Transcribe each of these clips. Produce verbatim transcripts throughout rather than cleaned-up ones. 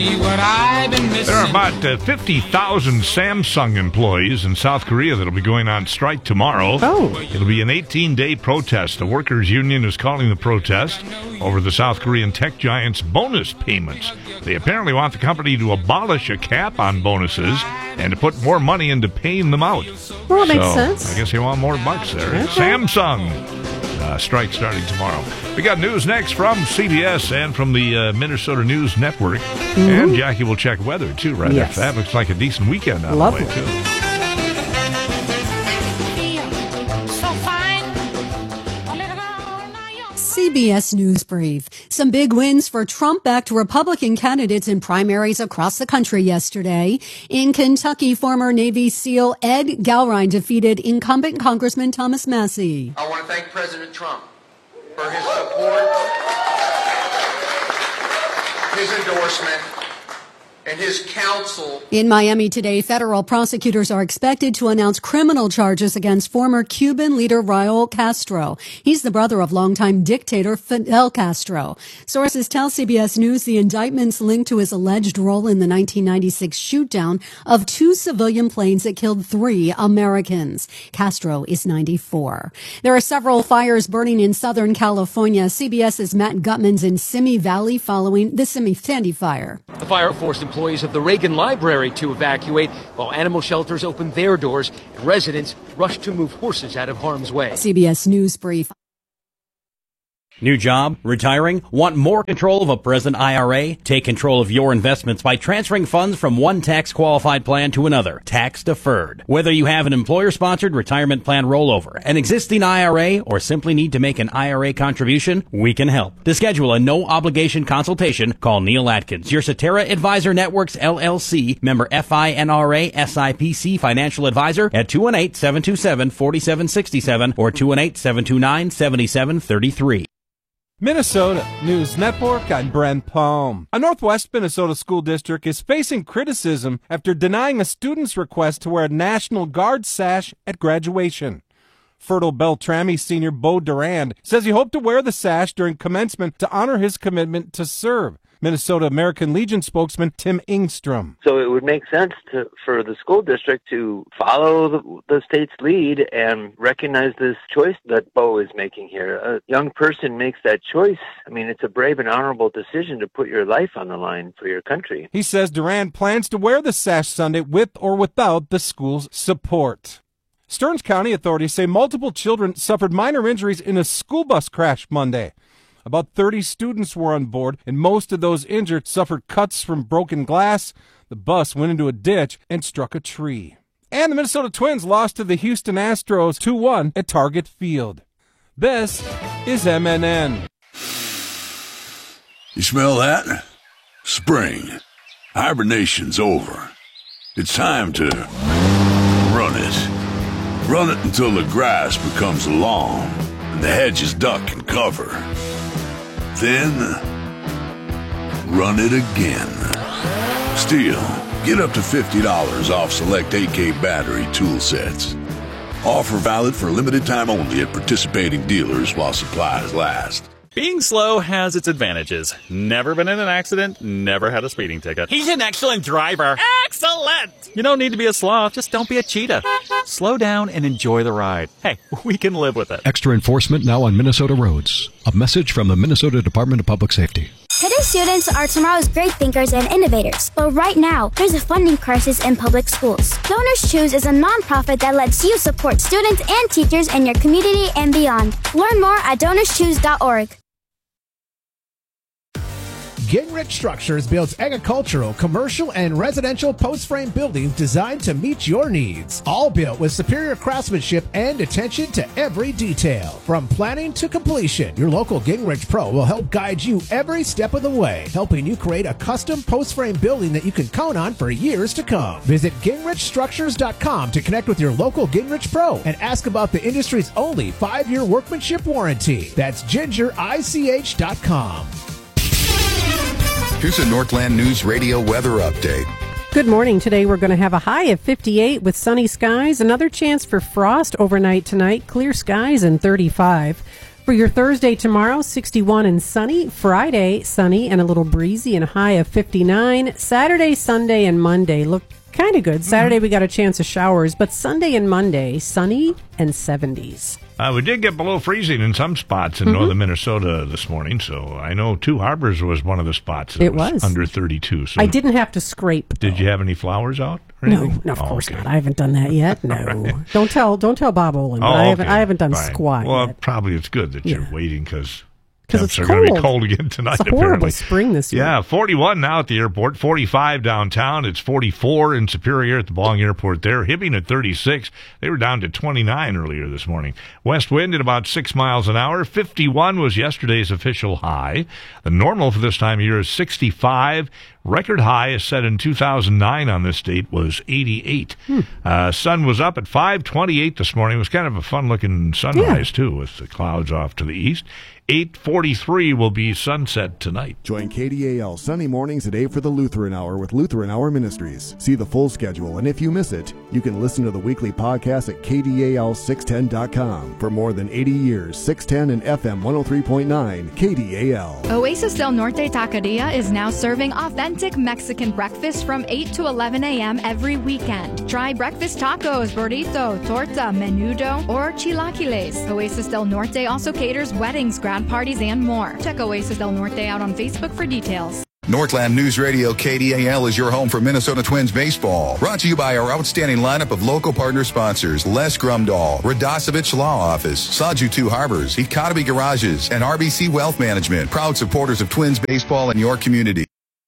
There are about uh, fifty thousand Samsung employees in South Korea that will be going on strike tomorrow. Oh. It'll be an eighteen-day protest. The workers' union is calling the protest over the South Korean tech giant's bonus payments. They apparently want the company to abolish a cap on bonuses and to put more money into paying them out. Well, it so, makes sense. I guess they want more bucks there. Okay. Samsung. Uh, strike starting tomorrow. We got news next from C B S and from the uh, Minnesota News Network. Mm-hmm. And Jackie will check weather, too, right yes. after that. Looks like a decent weekend on Lovely. the way, too. C B S News Brief. Some big wins for Trump-backed Republican candidates in primaries across the country yesterday. In Kentucky, former Navy SEAL Ed Galrine defeated incumbent Congressman Thomas Massie. I want to thank President Trump for his support, his endorsement, and his counsel. In Miami today, federal prosecutors are expected to announce criminal charges against former Cuban leader Raul Castro. He's the brother of longtime dictator Fidel Castro. Sources tell C B S News the indictments linked to his alleged role in the nineteen ninety-six shootdown of two civilian planes that killed three Americans. Castro is ninety-four. There are several fires burning in Southern California. CBS's Matt Gutman's in Simi Valley following the Simi Sandy fire. The fire forced employees of the Reagan Library to evacuate while animal shelters opened their doors and residents rushed to move horses out of harm's way. C B S News Brief. New job? Retiring? Want more control of a present I R A? Take control of your investments by transferring funds from one tax-qualified plan to another, tax-deferred. Whether you have an employer-sponsored retirement plan rollover, an existing I R A, or simply need to make an I R A contribution, we can help. To schedule a no-obligation consultation, call Neil Atkins, your Cetera Advisor Networks, L L C, member FINRA S I P C Financial Advisor at two one eight, seven two seven, four seven six seven or two one eight, seven two nine, seven seven three three. Minnesota News Network, I'm Brent Palm. A Northwest Minnesota school district is facing criticism after denying a student's request to wear a National Guard sash at graduation. Fertile Beltrami senior Bo Durand says he hoped to wear the sash during commencement to honor his commitment to serve. Minnesota American Legion spokesman Tim Ingstrom. So it would make sense to, for the school district to follow the, the state's lead and recognize this choice that Bo is making here. A young person makes that choice. I mean, it's a brave and honorable decision to put your life on the line for your country. He says Durand plans to wear the sash Sunday with or without the school's support. Stearns County authorities say multiple children suffered minor injuries in a school bus crash Monday. About thirty students were on board, and most of those injured suffered cuts from broken glass. The bus went into a ditch and struck a tree. And the Minnesota Twins lost to the Houston Astros two one at Target Field. This is M N N. You smell that? Spring. Hibernation's over. It's time to run it. Run it until the grass becomes long and the hedges duck and cover. Then, run it again. Stihl, get up to fifty dollars off select A K battery tool sets. Offer valid for a limited time only at participating dealers while supplies last. Being slow has its advantages. Never been in an accident, never had a speeding ticket. He's an excellent driver. Excellent! You don't need to be a sloth, just don't be a cheetah. Slow down and enjoy the ride. Hey, we can live with it. Extra enforcement now on Minnesota roads. A message from the Minnesota Department of Public Safety. Today's students are tomorrow's great thinkers and innovators. But right now, there's a funding crisis in public schools. Donors Choose is a nonprofit that lets you support students and teachers in your community and beyond. Learn more at donors choose dot org. Gingrich Structures builds agricultural, commercial, and residential post-frame buildings designed to meet your needs. All built with superior craftsmanship and attention to every detail. From planning to completion, your local Gingrich Pro will help guide you every step of the way, helping you create a custom post-frame building that you can count on for years to come. Visit gingrich structures dot com to connect with your local Gingrich Pro and ask about the industry's only five-year workmanship warranty. That's ginger I C H dot com. Here's a Northland News Radio weather update. Good morning. Today we're going to have a high of fifty-eight with sunny skies. Another chance for frost overnight tonight. Clear skies and thirty-five. For For your Thursday tomorrow, sixty-one and sunny. Friday, sunny and a little breezy and a high of fifty-nine. Saturday, Sunday, and Monday look kind of good. Saturday, we got a chance of showers, but Sunday and Monday, sunny and seventies. Uh, we did get below freezing in some spots in Mm-hmm. northern Minnesota this morning, so I know Two Harbors was one of the spots that It was. under thirty-two. So I didn't have to scrape. Did you have any flowers out? Or No, anything? no, of Oh, course okay. not. I haven't done that yet. No, Right. don't tell, don't tell Bob Olin. Oh, I haven't, okay. I haven't done Fine. squat Well, yet. probably it's good that you're Yeah. waiting because 'Cause temps it's are going to be cold. cold again tonight. It's a horrible apparently. spring this year. Yeah, forty-one now at the airport, forty-five downtown. It's forty-four in Superior at the Bong Airport there. Hibbing at thirty-six. They were down to twenty-nine earlier this morning. West wind at about six miles an hour. fifty-one was yesterday's official high. The normal for this time of year is sixty-five. Record high is set in two thousand nine on this date was eighty-eight. Hmm. Uh, sun was up at five twenty-eight this morning. It was kind of a fun-looking sunrise, too, with the clouds off to the east. eight forty-three will be sunset tonight. Join K D A L Sunday mornings at eight for the Lutheran Hour with Lutheran Hour Ministries. See the full schedule, and if you miss it, you can listen to the weekly podcast at K D A L six ten dot com. For more than eighty years, six ten and F M one oh three point nine, K D A L. Oasis del Norte Taqueria is now serving authentic Mexican breakfast from eight to eleven a.m. every weekend. Try breakfast tacos, burrito, torta, menudo, or chilaquiles. Oasis del Norte also caters weddings, grad parties, and more. Check Oasis del Norte out on Facebook for details. Northland News Radio K D A L is your home for Minnesota Twins baseball. Brought to you by our outstanding lineup of local partner sponsors: Les Grumdahl, Radosevich Law Office, Saju Two Harbors, Economy Garages, and R B C Wealth Management. Proud supporters of Twins baseball in your community.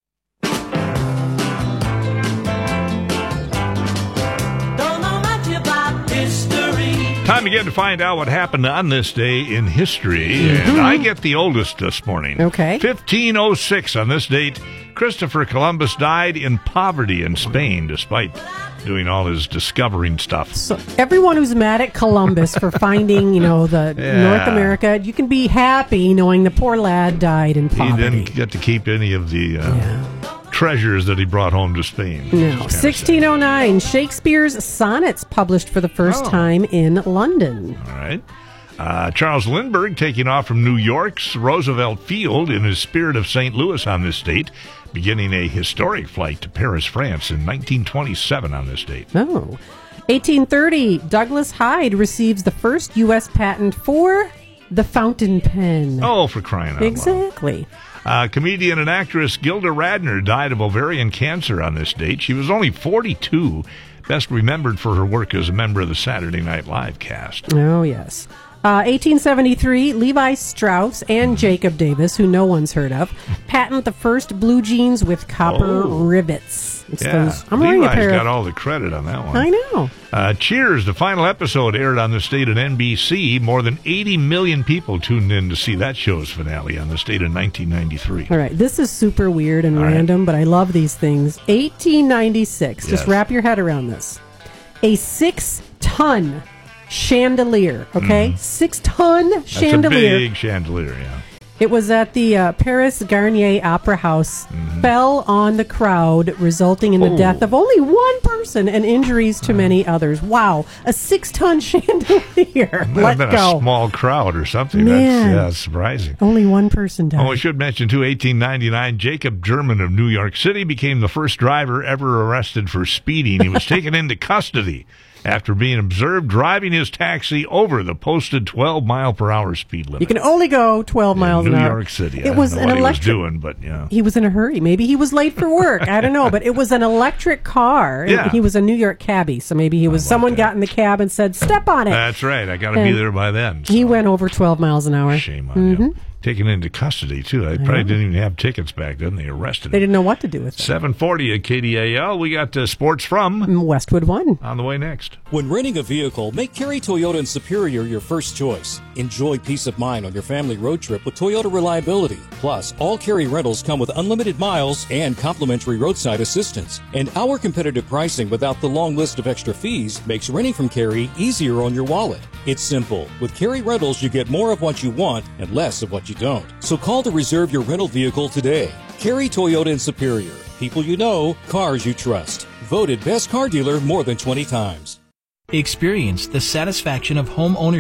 Time again to find out what happened on this day in history. Mm-hmm. And I get the oldest this morning. Okay. fifteen oh six on this date, Christopher Columbus died in poverty in Spain despite doing all his discovering stuff. So everyone who's mad at Columbus for finding, you know, the Yeah. North America, you can be happy knowing the poor lad died in He poverty. didn't get to keep any of the uh, treasures that he brought home to Spain. No. sixteen oh nine, Shakespeare's sonnets published for the first Oh. time in London. All right. Uh, Charles Lindbergh taking off from New York's Roosevelt Field in his Spirit of Saint Louis on this date, beginning a historic flight to Paris, France in nineteen twenty-seven on this date. Oh. eighteen thirty, Douglas Hyde receives the first U S patent for the fountain pen. Oh, for crying out loud. Exactly. Uh, comedian and actress Gilda Radner died of ovarian cancer on this date. She was only forty-two, best remembered for her work as a member of the Saturday Night Live cast. Oh, yes. Uh, eighteen seventy-three, Levi Strauss and Jacob Davis, who no one's heard of, patent the first blue jeans with copper Oh. rivets. It's Yeah, those, I'm wearing a Levi's pair got of, all the credit on that one. I know. Uh, Cheers, the final episode aired on the state at N B C. More than eighty million people tuned in to see that show's finale on the state in nineteen ninety-three. All right, this is super weird and All right. random, but I love these things. eighteen ninety-six, just Yes. wrap your head around this. A six-ton chandelier, okay? Mhm. Six-ton That's chandelier. a big chandelier, yeah. It was at the uh, Paris Garnier Opera House, fell on the crowd, resulting in the Oh. death of only one person and injuries to many others. Wow, a six-ton chandelier. Might Let have been go. a small crowd or something. Man. That's, yeah, that's surprising. Only one person died. Oh, I should mention, too, eighteen ninety-nine, Jacob German of New York City became the first driver ever arrested for speeding. He was taken into custody after being observed driving his taxi over the posted twelve mile per hour speed limit. You can only go twelve miles in an New hour. York City. I It don't was know an what electric. he was doing, but yeah. He was in a hurry. Maybe he was late for work. I don't know, but it was an electric car. Yeah. He was a New York cabbie, so maybe he was. Someone got in the cab and said, "Step on it." That's right. I got to be And there by then. He went over twelve miles an hour. Shame on Mhm. you. Taken into custody, too. They probably didn't even have tickets back then. They arrested They him. didn't know what to do with it. seven forty at K D A L. We got uh, sports from Westwood One. On the way next. When renting a vehicle, make Kerry Toyota in Superior your first choice. Enjoy peace of mind on your family road trip with Toyota Reliability. Plus, all Kerry rentals come with unlimited miles and complimentary roadside assistance. And our competitive pricing without the long list of extra fees makes renting from Kerry easier on your wallet. It's simple. With Kerry Rentals, you get more of what you want and less of what you don't. So call to reserve your rental vehicle today. Kerry Toyota in Superior. People you know, cars you trust. Voted best car dealer more than twenty times. Experience the satisfaction of home ownership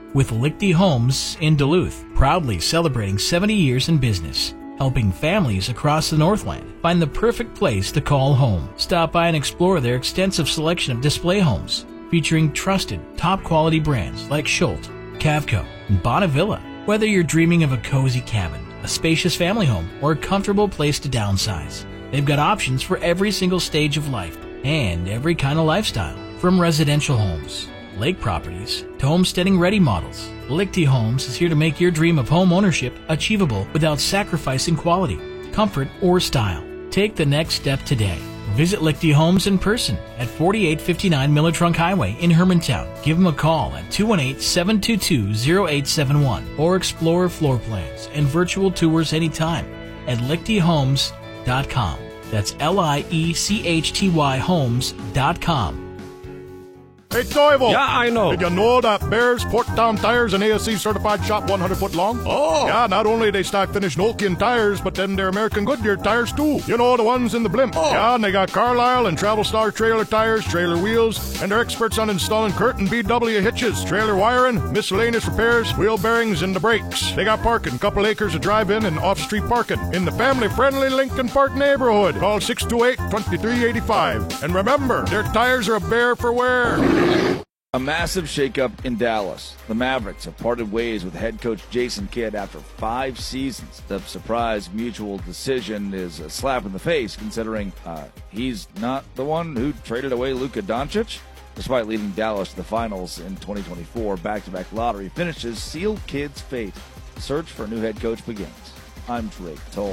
with Lichty Homes in Duluth, proudly celebrating seventy years in business, helping families across the Northland find the perfect place to call home. Stop by and explore their extensive selection of display homes, featuring trusted, top-quality brands like Schultz, Cavco, and Bonnevilla. Whether you're dreaming of a cozy cabin, a spacious family home, or a comfortable place to downsize, they've got options for every single stage of life and every kind of lifestyle. From residential homes, lake properties, to homesteading-ready models, Lichty Homes is here to make your dream of home ownership achievable without sacrificing quality, comfort, or style. Take the next step today. Visit Lichty Homes in person at forty-eight fifty-nine Miller Trunk Highway in Hermantown. Give them a call at two one eight, seven two two, zero eight seven one or explore floor plans and virtual tours anytime at lichty homes dot com. That's L I E C H T Y homes dot com. Hey, Toivo. Yeah, I know. Did you know that Bears Porktown Tires and A S C certified shop one hundred foot long? Oh. Yeah, not only they stock finished Nokian tires, but then they're American Goodyear tires too. You know, the ones in the blimp. Oh. Yeah, and they got Carlisle and Travel Star trailer tires, trailer wheels, and they're experts on installing curtain B W hitches, trailer wiring, miscellaneous repairs, wheel bearings, and the brakes. They got parking, couple acres of drive-in and off-street parking in the family-friendly Lincoln Park neighborhood. Call six two eight, two three eight five. And remember, their tires are a bear for wear. A massive shakeup in Dallas. The Mavericks have parted ways with head coach Jason Kidd after five seasons. The surprise mutual decision is a slap in the face, considering uh, he's not the one who traded away Luka Doncic. Despite leading Dallas to the finals in twenty twenty-four, back-to-back lottery finishes seal Kidd's fate. The search for a new head coach begins. I'm Drake Toll.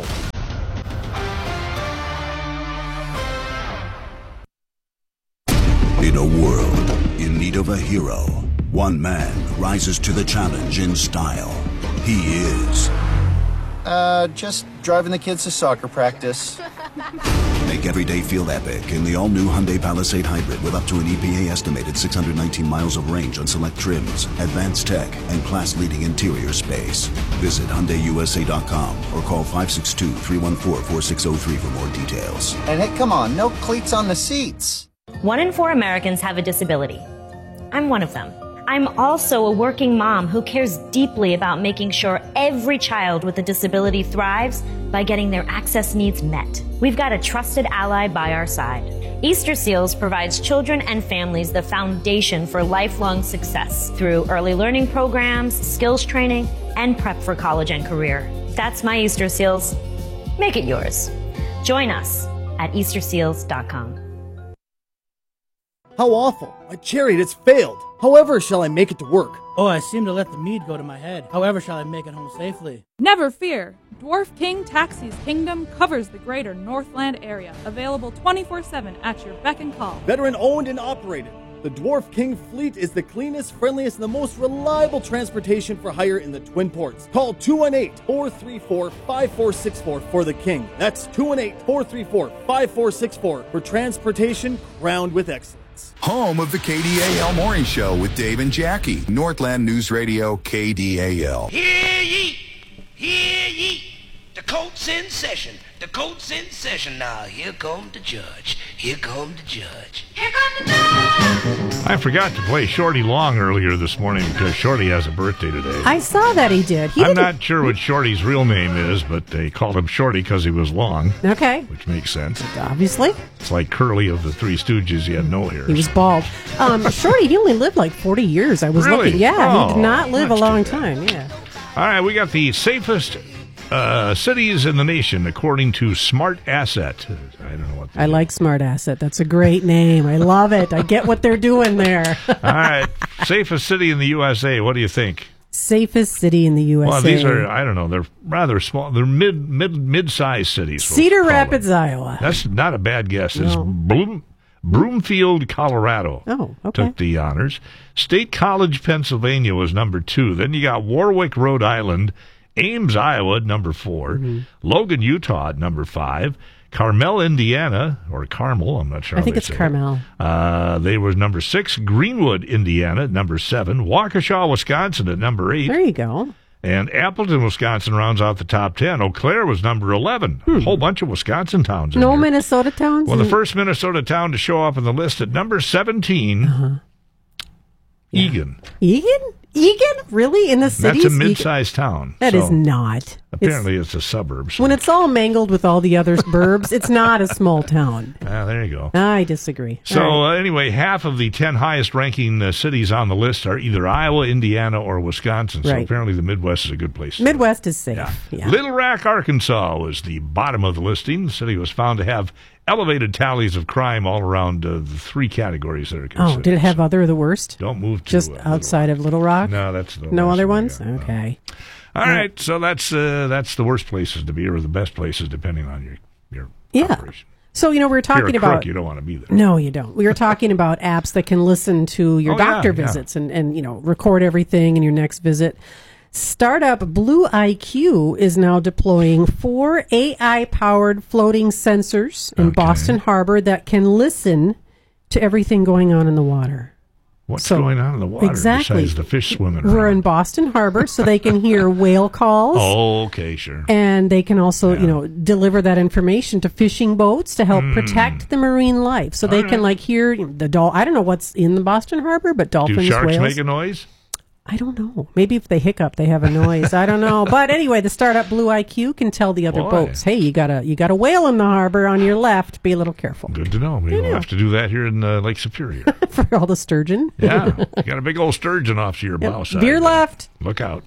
In a world in need of a hero, one man rises to the challenge in style. He is... Uh, just driving the kids to soccer practice. Make every day feel epic in the all-new Hyundai Palisade Hybrid with up to an E P A-estimated six hundred nineteen miles of range on select trims, advanced tech, and class-leading interior space. Visit Hyundai U S A dot com or call five six two, three one four, four six zero three for more details. And hey, come on, no cleats on the seats. One in four Americans have a disability. I'm one of them. I'm also a working mom who cares deeply about making sure every child with a disability thrives by getting their access needs met. We've got a trusted ally by our side. Easter Seals provides children and families the foundation for lifelong success through early learning programs, skills training, and prep for college and career. That's my Easter Seals. Make it yours. Join us at easter seals dot com. How awful! My chariot has failed! However shall I make it to work? Oh, I seem to let the mead go to my head. However shall I make it home safely? Never fear! Dwarf King Taxis Kingdom covers the greater Northland area. Available twenty-four seven at your beck and call. Veteran owned and operated. The Dwarf King fleet is the cleanest, friendliest, and the most reliable transportation for hire in the Twin Ports. Call two one eight, four three four, five four six four for the King. That's two one eight, four three four, five four six four for transportation crowned with excellence. Home of the K D A L Morning Show with Dave and Jackie. Northland News Radio, K D A L. Hear ye! Hear ye! The court's in session. The court's in session now. Here come the judge. Here come the judge. Here come the judge! I forgot to play Shorty Long earlier this morning because Shorty has a birthday today. I saw that he did. He I'm didn't... not sure what Shorty's real name is, but they called him Shorty because he was long. Okay. Which makes sense. Obviously. It's like Curly of the Three Stooges. He had no hair. He was bald. Um, Shorty, he only lived like forty years. I was Really? looking. Yeah, Oh, he did not live a that's long too bad. time. Yeah. All right, we got the safest uh, cities in the nation according to Smart Asset. I don't know what. I like Smart Asset. That's a great name. I love it. I get what they're doing there. All right, safest city in the U S A. What do you think? Safest city in the U S A. Well, these are, I don't know, they're rather small. They're mid mid mid-sized cities. we'll Cedar call Rapids, them. Iowa. That's not a bad guess. It's No. Bloom, Broomfield, Colorado. Oh, okay. Took the honors. State College, Pennsylvania was number two. Then you got Warwick, Rhode Island, Ames, Iowa, number four. Mm-hmm. Logan, Utah, at number five. Carmel, Indiana, or Carmel, I'm not sure. I how think they it's say it. Carmel. Uh, they was number six. Greenwood, Indiana, at number seven. Waukesha, Wisconsin, at number eight. There you go. And Appleton, Wisconsin rounds out the top ten. Eau Claire was number eleven. A whole bunch of Wisconsin towns in No here. Minnesota towns? Well, the first Minnesota town to show up on the list at number seventeen, Uh-huh. Egan. Egan? Egan? Really? In the city? That's a mid-sized town. That so is not. Apparently it's, it's a suburb. So. When it's all mangled with all the other burbs, it's not a small town. Ah, there you go. I disagree. So right. uh, anyway, half of the ten highest-ranking uh, cities on the list are either Iowa, Indiana, or Wisconsin. So Right. apparently the Midwest is a good place. Midwest is safe. Yeah. Yeah. Little Rock, Arkansas was the bottom of the listing. The city was found to have elevated tallies of crime all around uh, the three categories that are considered. Oh, did it have other of the worst? Don't move to Just uh, outside of Little Rock? No, that's the No last other one I ones? got. Okay. All right, so that's uh, that's the worst places to be, or the best places, depending on your your Yeah. operation. So, you know, we were If you're talking a crook, about... you don't want to be there. No, you don't. We were talking about apps that can listen to your Oh, yeah, doctor yeah. visits and, and, you know, record everything in your next visit. Startup Blue I Q is now deploying four A I-powered floating sensors in Okay. Boston Harbor that can listen to everything going on in the water. What's So- going on in the water exactly. besides the fish swimming around? We're in Boston Harbor, so they can hear whale calls. Oh, okay, sure. And they can also, you know, deliver that information to fishing boats to help Mm. protect the marine life. So they All can right. like hear the dol. I don't know what's in the Boston Harbor, but Do dolphins, sharks whales. make a noise? I don't know. Maybe if they hiccup, they have a noise. I don't know. But anyway, the startup Blue I Q can tell the other Boy. boats, "Hey, you got a you got a whale in the harbor on your left. Be a little careful." Good to know. Maybe we'll have to do that here in uh, Lake Superior. For all the sturgeon. Yeah, you got a big old sturgeon off to your bow side. Veer left. Look out.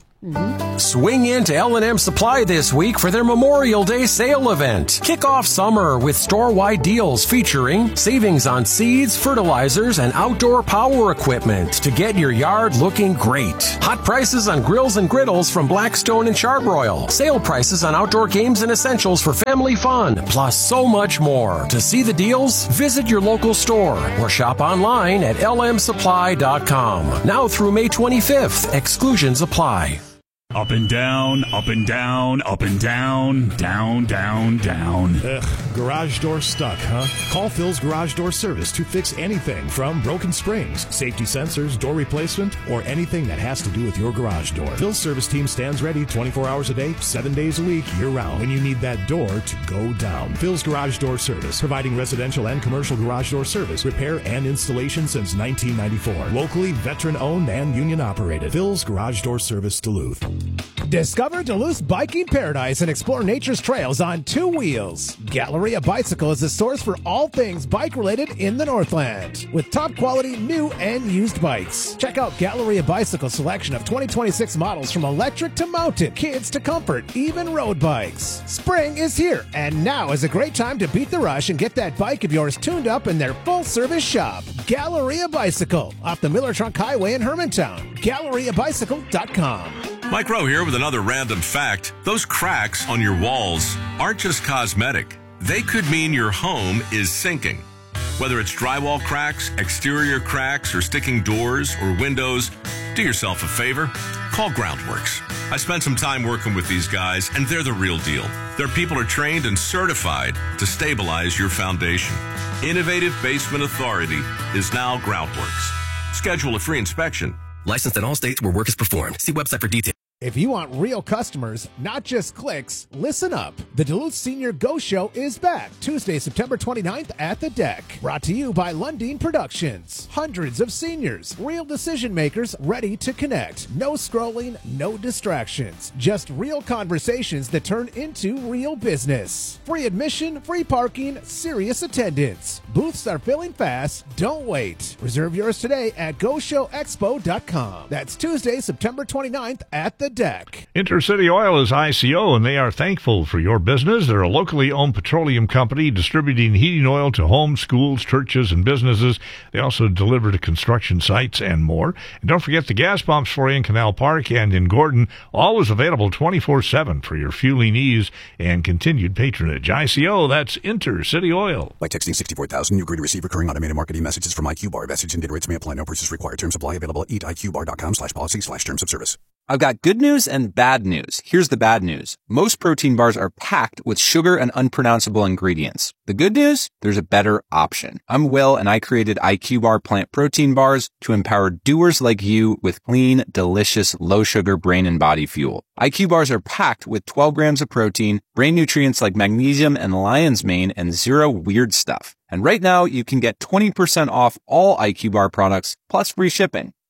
Swing into L and M Supply this week for their Memorial Day sale event. Kick off summer with store-wide deals featuring savings on seeds, fertilizers, and outdoor power equipment to get your yard looking great. Hot prices on grills and griddles from Blackstone and Charbroil. Sale prices on outdoor games and essentials for family fun, plus so much more. To see the deals, visit your local store or shop online at L M supply dot com. Now through May twenty-fifth, exclusions apply. Up and down, up and down, up and down, down, down, down. Ugh, garage door stuck, huh? Call Phil's Garage Door Service to fix anything from broken springs, safety sensors, door replacement, or anything that has to do with your garage door. Phil's service team stands ready twenty-four hours a day, seven days a week, year-round when you need that door to go down. Phil's Garage Door Service, providing residential and commercial garage door service, repair, and installation since nineteen ninety-four. Locally, veteran-owned and union-operated. Phil's Garage Door Service, Duluth. Discover Duluth's biking paradise and explore nature's trails on two wheels. Galleria Bicycle is the source for all things bike-related in the Northland, with top-quality new and used bikes. Check out Galleria Bicycle's selection of twenty twenty-six models from electric to mountain, kids to comfort, even road bikes. Spring is here, and now is a great time to beat the rush and get that bike of yours tuned up in their full-service shop. Galleria Bicycle, off the Miller Trunk Highway in Hermantown. Galleria Bicycle dot com. Mike Rowe here with another random fact. Those cracks on your walls aren't just cosmetic. They could mean your home is sinking. Whether it's drywall cracks, exterior cracks, or sticking doors or windows, do yourself a favor. Call Groundworks. I spent some time working with these guys, and they're the real deal. Their people are trained and certified to stabilize your foundation. Innovative Basement Authority is now Groundworks. Schedule a free inspection. Licensed in all states where work is performed. See website for details. If you want real customers, not just clicks, listen up. The Duluth Senior Go Show is back Tuesday, September twenty-ninth at the Deck. Brought to you by Lundeen Productions. Hundreds of seniors, real decision makers ready to connect. No scrolling, no distractions. Just real conversations that turn into real business. Free admission, free parking, serious attendance. Booths are filling fast. Don't wait. Reserve yours today at go show expo dot com. That's Tuesday, September twenty-ninth at the Deck. Intercity Oil is I C O, and they are thankful for your business. They're a locally owned petroleum company distributing heating oil to homes, schools, churches, and businesses. They also deliver to construction sites and more. And don't forget the gas pumps for you in Canal Park and in Gordon, always available twenty-four seven for your fueling needs and continued patronage. I C O, that's Intercity Oil. By texting sixty-four thousand, you agree to receive recurring automated marketing messages from I Q Bar. Message and data rates may apply. No purchase required. Terms apply. Available at eat I Q bar dot com slash policy slash terms of service. I've got good news and bad news. Here's the bad news. Most protein bars are packed with sugar and unpronounceable ingredients. The good news? There's a better option. I'm Will, and I created I Q Bar plant protein bars to empower doers like you with clean, delicious, low-sugar brain and body fuel. I Q Bars are packed with twelve grams of protein, brain nutrients like magnesium and lion's mane, and zero weird stuff. And right now, you can get twenty percent off all I Q Bar products, plus free shipping.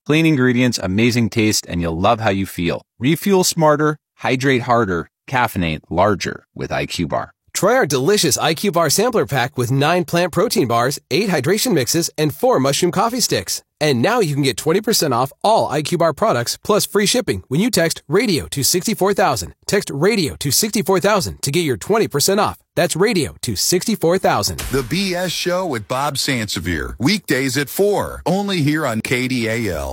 Clean ingredients, amazing taste, and you'll love how you feel. Refuel smarter, hydrate harder, caffeinate larger with I Q Bar. Try our delicious I Q Bar sampler pack with nine plant protein bars, eight hydration mixes, and four mushroom coffee sticks. And now you can get twenty percent off all I Q Bar products plus free shipping when you text radio to sixty-four thousand. Text radio to sixty-four thousand to get your twenty percent off. That's radio to sixty-four thousand. The B S Show with Bob Sansevier. Weekdays at four. Only here on K D A L.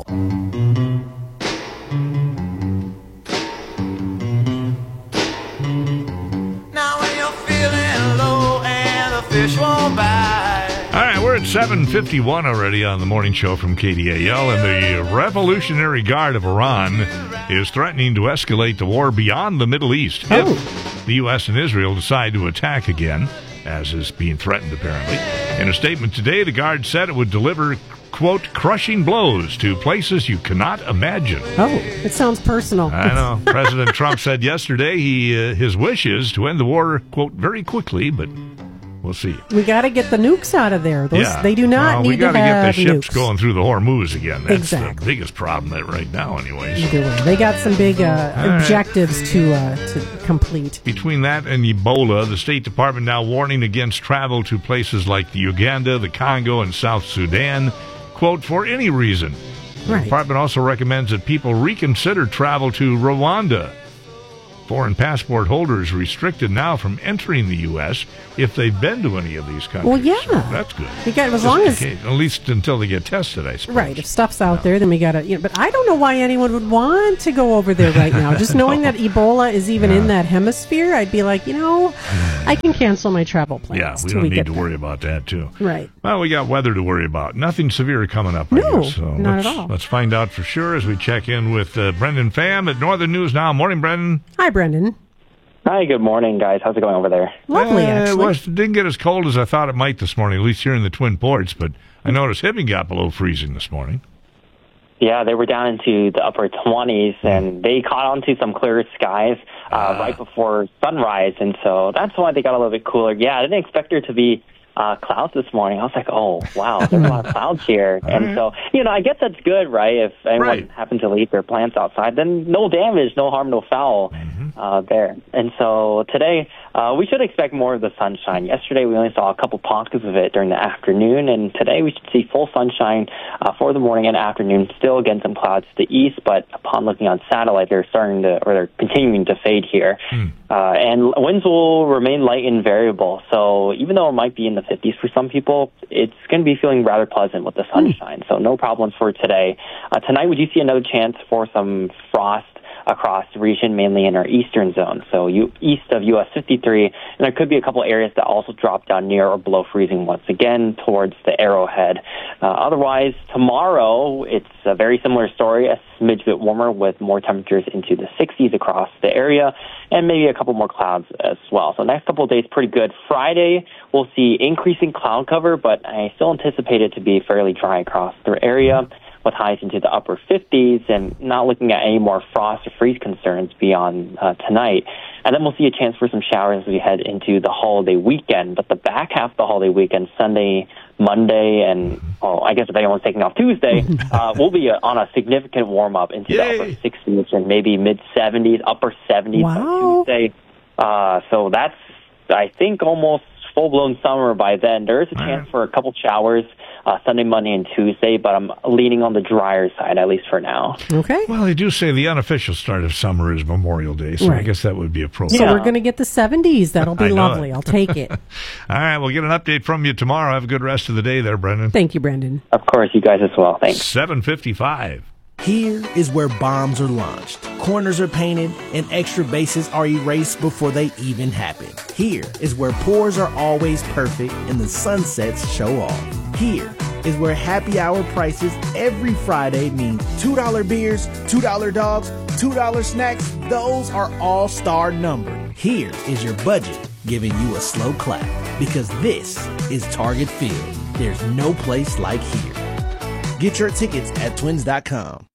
Now when you're feeling low and the fish won't bite. All right, we're at seven fifty-one already on the morning show from K D A L, and the Revolutionary Guard of Iran is threatening to escalate the war beyond the Middle East oh. if the U S and Israel decide to attack again, as is being threatened apparently. In a statement today, the Guard said it would deliver, quote, crushing blows to places you cannot imagine. Oh, it sounds personal. I know. President Trump said yesterday he uh, his wish is to end the war, quote, very quickly, but we'll see. We got to get the nukes out of there. Those, yeah. They do not well, need we gotta to have get the ships nukes. going through the Hormuz again. That's exactly. the biggest problem that right now, anyways. Either way, they got some big uh, right. objectives to uh, to complete. Between that and Ebola, the State Department now warning against travel to places like the Uganda, the Congo, and South Sudan, quote, for any reason. The right. department also recommends that people reconsider travel to Rwanda. Foreign passport holders restricted now from entering the U S if they've been to any of these countries. Well, yeah. So that's good. You got, as Just long in as case, at least until they get tested, I suppose. right, if stuff's out there, then we got to. You know, but I don't know why anyone would want to go over there right now. Just knowing no. that Ebola is even yeah. in that hemisphere, I'd be like, you know, I can cancel my travel plans. Yeah, we till don't we need get to there. worry about that too. Right. Well, we got weather to worry about. Nothing severe coming up. I No, guess. So not let's, at all. Let's find out for sure as we check in with uh, Brendan Pham at Northern News Now. Morning, Brendan. Hi, Brendan. Hi, good morning, guys. How's it going over there? Lovely, uh, actually. It was, didn't get as cold as I thought it might this morning, at least here in the Twin Ports, but I noticed Hibbing got below freezing this morning. Yeah, they were down into the upper twenties, and they caught on to some clearer skies uh, uh, right before sunrise, and so that's why they got a little bit cooler. Yeah, I didn't expect there to be uh, clouds this morning. I was like, oh, wow, there's a lot of clouds here. And so, you know, I guess that's good, right? If anyone right. happens to leave their plants outside, then no damage, no harm, no foul mm-hmm. uh, there. And so today, uh, we should expect more of the sunshine. Yesterday, we only saw a couple pockets of it during the afternoon, and today we should see full sunshine uh, for the morning and afternoon. Still, again, some clouds to the east, but upon looking on satellite, they're starting to, or they're continuing to fade here. Mm. Uh, and winds will remain light and variable. So even though it might be in the fifties for some people, it's going to be feeling rather pleasant with the sunshine. Mm. So no problems for today. Uh, tonight, we do see another chance for some frost across the region, mainly in our eastern zone, so you, east of U S fifty-three, and there could be a couple areas that also drop down near or below freezing once again towards the Arrowhead. Uh, otherwise, tomorrow, it's a very similar story, a smidge bit warmer with more temperatures into the sixties across the area, and maybe a couple more clouds as well. So next couple of days, pretty good. Friday, we'll see increasing cloud cover, but I still anticipate it to be fairly dry across the area, with highs into the upper fifties, and not looking at any more frost or freeze concerns beyond uh, tonight. And then we'll see a chance for some showers as we head into the holiday weekend. But the back half of the holiday weekend, Sunday, Monday, and well, I guess if anyone's taking off Tuesday, uh, we'll be uh, on a significant warm-up into Yay. the upper sixties and maybe mid-seventies, upper seventies wow. by Tuesday. Uh, so that's, I think, almost full-blown summer by then. There is a chance right. for a couple showers uh, Sunday, Monday, and Tuesday, but I'm leaning on the drier side, at least for now. Okay. Well, they do say the unofficial start of summer is Memorial Day, so right. I guess that would be appropriate. So yeah. we're going to get the seventies. That'll be lovely. I'll take it. All right, we'll get an update from you tomorrow. Have a good rest of the day there, Brendan. Thank you, Brendan. Of course, you guys as well. Thanks. seven fifty-five. Here is where bombs are launched, corners are painted, and extra bases are erased before they even happen. Here is where pours are always perfect and the sunsets show off. Here is where happy hour prices every Friday mean two dollar beers, two dollar dogs, two dollar snacks. Those are all star numbered. Here is your budget giving you a slow clap, because this is Target Field. There's no place like here. Get your tickets at twins dot com.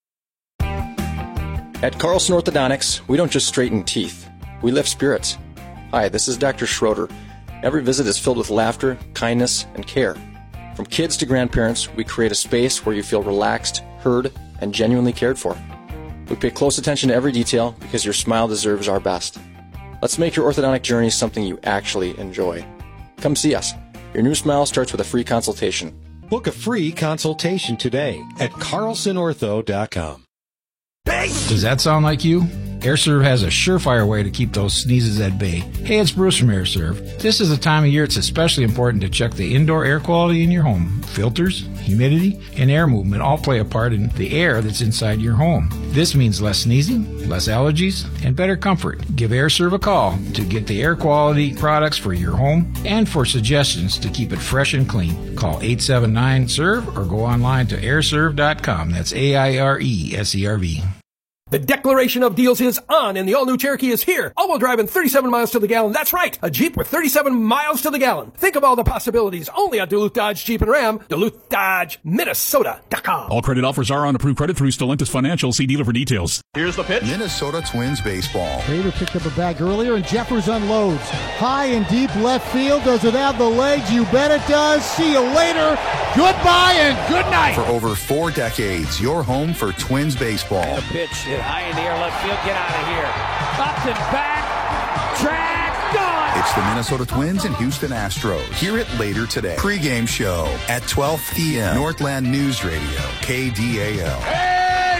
At Carlson Orthodontics, we don't just straighten teeth, we lift spirits. Hi, this is Doctor Schroeder. Every visit is filled with laughter, kindness, and care. From kids to grandparents, we create a space where you feel relaxed, heard, and genuinely cared for. We pay close attention to every detail because your smile deserves our best. Let's make your orthodontic journey something you actually enjoy. Come see us. Your new smile starts with a free consultation. Book a free consultation today at carlson ortho dot com. Does that sound like you? AirServe has a surefire way to keep those sneezes at bay. Hey, it's Bruce from AirServe. This is a time of year it's especially important to check the indoor air quality in your home. Filters, humidity, and air movement all play a part in the air that's inside your home. This means less sneezing, less allergies, and better comfort. Give AirServe a call to get the air quality products for your home and for suggestions to keep it fresh and clean. Call eight seven nine S E R V or go online to air serve dot com. That's A I R E S E R V. The declaration of deals is on, and the all-new Cherokee is here. All-wheel drive and thirty-seven miles to the gallon. That's right, a Jeep with thirty-seven miles to the gallon. Think of all the possibilities. Only at Duluth Dodge Jeep and Ram. Duluth Dodge Minnesota dot com. All credit offers are on approved credit through Stellantis Financial. See dealer for details. Here's the pitch. Minnesota Twins baseball. Bader picked up a bag earlier, and Jeffers unloads. High and deep left field. Does it have the legs? You bet it does. See you later. Goodbye and good night. For over four decades, your home for Twins baseball. And a pitch hit high in the air, left field. Get out of here. Up and back. Track, gone. It's the Minnesota Twins and Houston Astros. Hear it later today. Pre-game show at twelve p.m. Northland News Radio, K D A L. Hey,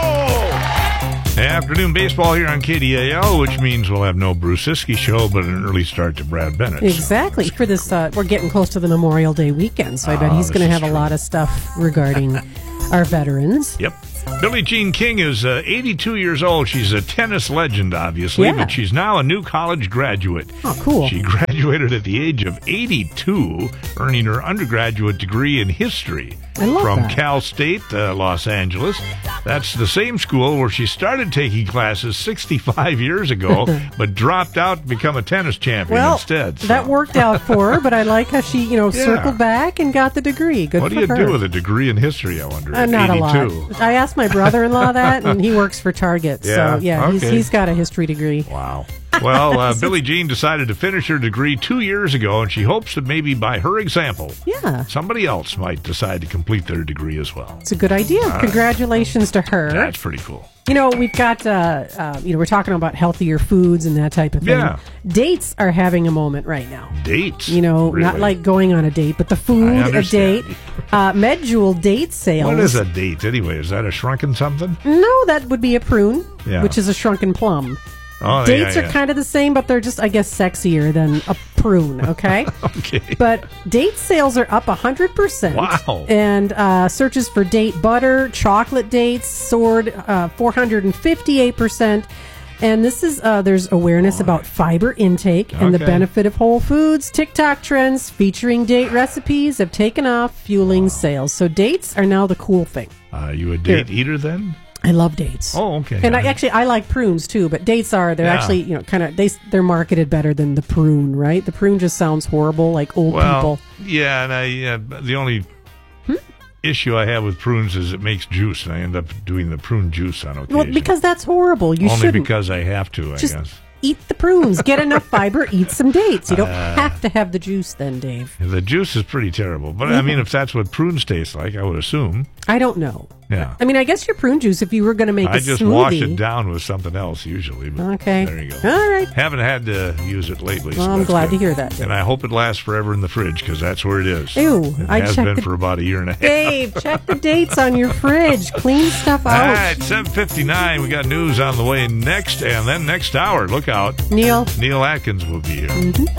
Bo! Afternoon baseball here on K D A L, which means we'll have no Bruce Siskey show, but an early start to Brad Bennett. Exactly. So. For this, uh, we're getting close to the Memorial Day weekend, so I bet oh, he's going to have true. a lot of stuff regarding our veterans. Yep. Billie Jean King is uh, eighty-two years old. She's a tennis legend, obviously, yeah. but she's now a new college graduate. Oh, cool. She graduated at the age of eighty-two, earning her undergraduate degree in history I love from that. Cal State, uh, Los Angeles. That's the same school where she started taking classes sixty-five years ago, but dropped out to become a tennis champion well, instead. So. That worked out for her, but I like how she, you know, yeah. circled back and got the degree. Good what for do you her. do with a degree in history, I wonder? Uh, not eighty-two. A lot. I asked my brother-in-law that, and he works for Target. Yeah, so, yeah, okay. he's, he's got a history degree. Wow. Well, uh, Billie Jean decided to finish her degree two years ago, and she hopes that maybe by her example, yeah. somebody else might decide to complete their degree as well. It's a good idea. Uh, Congratulations to her. That's pretty cool. You know, we've got, uh, uh, you know, we're talking about healthier foods and that type of thing. Yeah. Dates are having a moment right now. Dates? You know, really? not like going on a date, but the food, a date. Uh, MedJewel date sales. What is a date anyway? Is that a shrunken something? No, that would be a prune, yeah. which is a shrunken plum. Oh, Dates yeah, are yeah. kind of the same, but they're just, I guess, sexier than a prune, okay? Okay. But date sales are up one hundred percent. Wow. And uh, searches for date butter, chocolate dates soared uh, four hundred fifty-eight percent. And this is, uh, there's awareness about fiber intake and the Okay. benefit of whole foods. TikTok trends featuring date recipes have taken off, fueling sales. So dates are now the cool thing. Uh, you a date Here. eater then? I love dates. Oh, okay. And I actually I like prunes too, but dates are they're Yeah. actually you know kind of they they're marketed better than the prune, right? The prune just sounds horrible, like old well, people. yeah, and I yeah, the only Hmm? issue I have with prunes is it makes juice, and I end up doing the prune juice on occasion. Well, because that's horrible. You Only shouldn't. because I have to, I Just guess. Eat the prunes. Get enough fiber. Eat some dates. You don't Uh, have to have the juice, then, Dave. The juice is pretty terrible, but I mean, if that's what prunes taste like, I would assume. I don't know. Yeah. I mean, I guess your prune juice, if you were going to make a I just smoothie. wash it down with something else usually. But Okay. There you go. All right. Haven't had to use it lately. Well, so I'm that's glad good. to hear that, Dave. And I hope it lasts forever in the fridge because that's where it is. Ew, It I has checked been the- for about a year and a half. Dave, check the dates on your fridge. Clean stuff All out. right, seven fifty-nine. We got news on the way next, and then next hour, look out. Neil. Neil Atkins will be here. Mhm.